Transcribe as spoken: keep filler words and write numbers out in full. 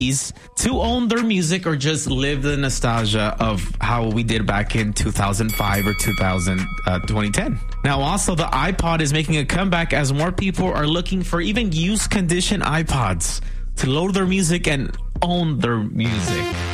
to own their music or just live the nostalgia of how we did back in two thousand five or two thousand, uh, twenty ten. Now, also, the iPod is making a comeback as more people are looking for even used condition iPods to load their music and own their music.